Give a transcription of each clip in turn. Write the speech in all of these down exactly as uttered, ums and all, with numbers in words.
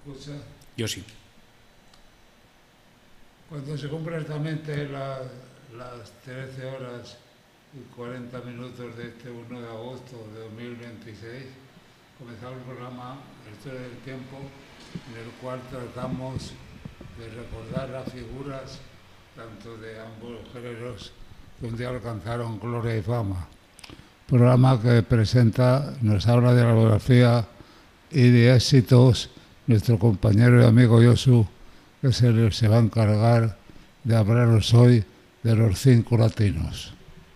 escucha? Yo sí. Cuando se cumplen exactamente la, las trece horas y cuarenta minutos de este uno de agosto de dos mil veintiséis, comenzamos el programa Historia del Tiempo, en el cual tratamos de recordar las figuras tanto de ambos géneros que un día alcanzaron gloria y fama. Programa que presenta, nos habla de la biografía y de éxitos nuestro compañero y amigo Josu, que se, se va a encargar de hablaros hoy de los cinco latinos.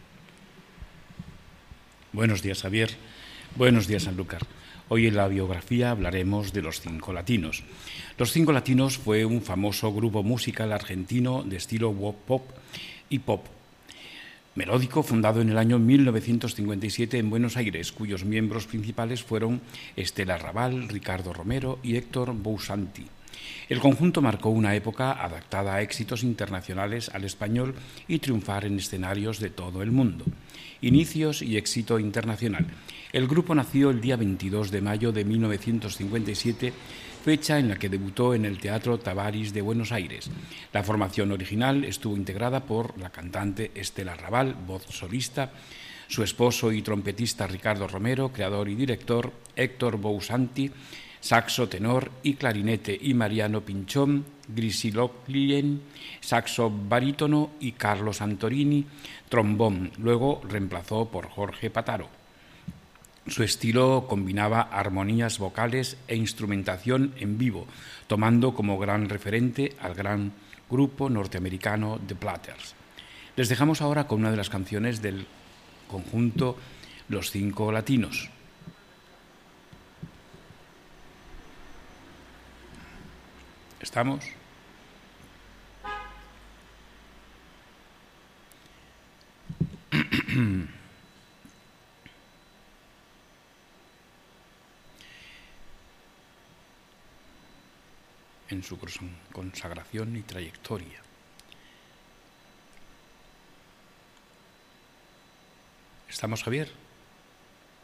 Buenos días, Javier. Buenos días, Sanlúcar. Hoy en la biografía hablaremos de los Cinco Latinos. Los Cinco Latinos fue un famoso grupo musical argentino de estilo pop y pop melódico fundado en el año mil novecientos cincuenta y siete en Buenos Aires, cuyos miembros principales fueron Estela Raval, Ricardo Romero y Héctor Boussanti. El conjunto marcó una época adaptada a éxitos internacionales al español y triunfar en escenarios de todo el mundo. Inicios y éxito internacional. El grupo nació el día veintidós de mayo de mil novecientos cincuenta y siete, fecha en la que debutó en el Teatro Tabarís de Buenos Aires. La formación original estuvo integrada por la cantante Estela Raval, voz solista, su esposo y trompetista Ricardo Romero, creador y director, Héctor Boussanti, saxo tenor y clarinete, y Mariano Pinchón, Grisiloklien, saxo barítono, y Carlos Santorini, trombón. Luego reemplazó por Jorge Pataro. Su estilo combinaba armonías vocales e instrumentación en vivo, tomando como gran referente al gran grupo norteamericano The Platters. Les dejamos ahora con una de las canciones del conjunto Los Cinco Latinos. ¿Estamos? En su consagración y trayectoria. ¿Estamos, Javier?